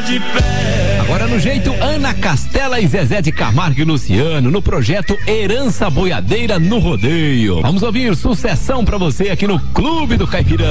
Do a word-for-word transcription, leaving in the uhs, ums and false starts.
de pé. Agora no jeito Ana Castela e Zezé de Camargo e Luciano no projeto Herança Boiadeira no Rodeio. Vamos ouvir sucessão pra você aqui no Clube do Caipirão.